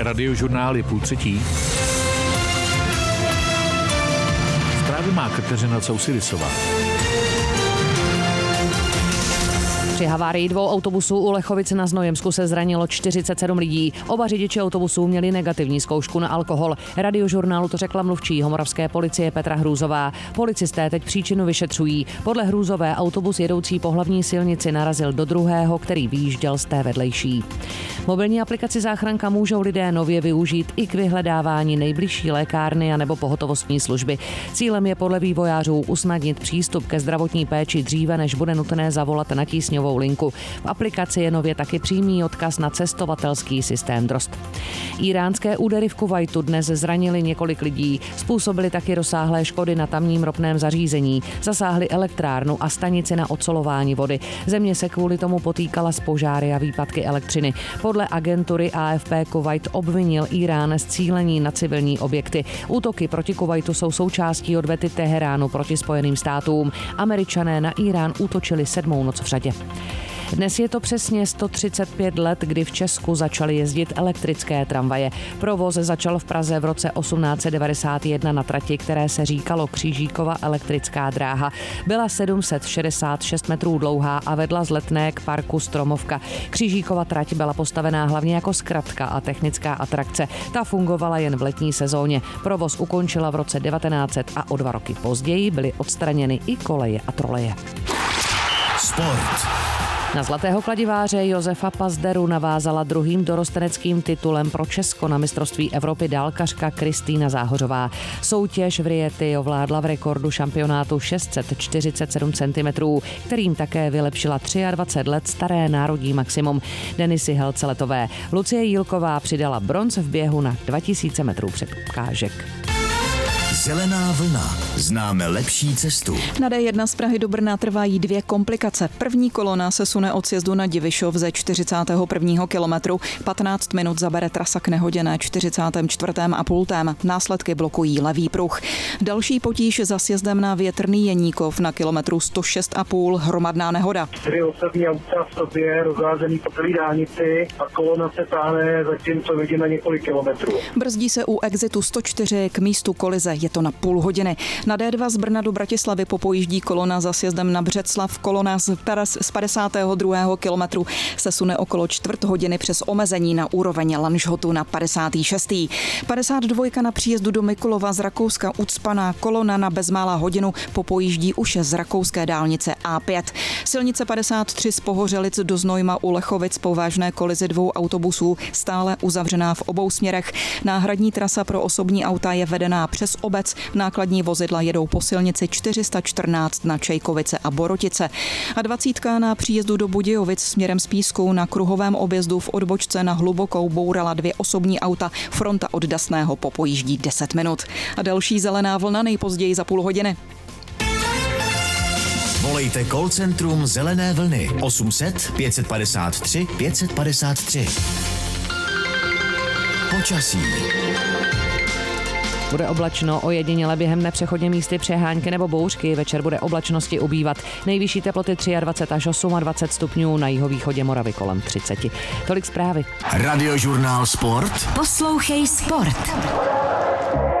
Radiožurnál je 2:30. Zprávy má Kateřina Cousirisová. Při havárii 2 autobusů u Lechovic na Znojemsku se zranilo 47 lidí. Oba řidiči autobusů měli negativní zkoušku na alkohol. Radiožurnálu to řekla mluvčí moravské policie Petra Hrůzová. Policisté teď příčinu vyšetřují. Podle Hrůzové autobus jedoucí po hlavní silnici narazil do druhého, který vyjížděl z té vedlejší. Mobilní aplikaci Záchranka můžou lidé nově využít i k vyhledávání nejbližší lékárny a nebo pohotovostní služby. Cílem je podle vývojářů usnadnit přístup ke zdravotní péči dříve, než bude nutné zavolat na tísňovou linku. V aplikaci je nově taky přímý odkaz na cestovatelský systém DROST. Íránské údery v Kuvajtu dnes zranili několik lidí. Způsobili taky rozsáhlé škody na tamním ropném zařízení. Zasáhli elektrárnu a stanici na odsolování vody. Země se kvůli tomu potýkala s požáry a výpadky elektřiny. Podle agentury AFP Kuvajt obvinil Írán z cílení na civilní objekty. Útoky proti Kuvajtu jsou součástí odvety Teheránu proti Spojeným státům. Američané na Írán útočili 7. noc v řadě. Dnes je to přesně 135 let, kdy v Česku začaly jezdit elektrické tramvaje. Provoz začal v Praze v roce 1891 na trati, které se říkalo Křížíkova elektrická dráha. Byla 766 metrů dlouhá a vedla z Letné k parku Stromovka. Křížíkova trať byla postavená hlavně jako zkratka a technická atrakce. Ta fungovala jen v letní sezóně. Provoz ukončila v roce 1900 a o 2 roky později byly odstraněny i koleje a troleje. Sport. Na zlatého kladiváře Josefa Pazderu navázala druhým dorosteneckým titulem pro Česko na mistrovství Evropy dálkařka Kristýna Záhořová. Soutěž v Rieti ovládla v rekordu šampionátu 647 cm, kterým také vylepšila 23 let staré národní maximum Denisy Helceletové. Lucie Jílková přidala bronz v běhu na 2000 metrů překážek. Zelená vlna. Známe lepší cestu. Na D1 z Prahy do Brna trvají 2 komplikace. První kolona se sune od sjezdu na Divišov ze 41. kilometru. 15 minut zabere trasa k nehodě na 44. a pultém. Následky blokují levý pruh. Další potíž za sjezdem na Větrný Jeníkov na kilometru 106,5. Hromadná nehoda. 4 osobní auta v sobě rozházený po celé dálnici a kolona se táhne zatímco vidíme několik kilometrů. Brzdí se u exitu 104 k místu kolize. Je to na půl hodiny. Na D2 z Brna do Bratislavy popojíždí kolona za sjezdem na Břeclav. Kolona z 52. kilometru se sune okolo čtvrt hodiny přes omezení na úroveň Lanžhotu na 56. 52. na příjezdu do Mikulova z Rakouska ucpaná kolona na bezmála hodinu popojíždí už z rakouské dálnice A5. Silnice 53 z Pohořelic do Znojma u Lechovic po vážné kolizi 2 autobusů stále uzavřená v obou směrech. Náhradní trasa pro osobní auta je vedená přes obec. Nákladní vozidla jedou po silnici 414 na Čejkovice a Borotice. A 20 na příjezdu do Budějovic směrem z Písku na kruhovém objezdu v odbočce na Hlubokou bourala 2 osobní auta. Fronta od Dasného popojíždí 10 minut. A další zelená vlna nejpozději za půl hodiny. Volejte call centrum Zelené vlny 800 553 553. Počasí. Bude oblačno, ojediněle během dne přechodně místy přehánky nebo bouřky. Večer bude oblačnosti ubývat. Nejvyšší teploty 23 až 28 stupňů, na jihovýchodě Moravy kolem 30. Tolik zprávy. Radiožurnál Sport. Poslouchej sport.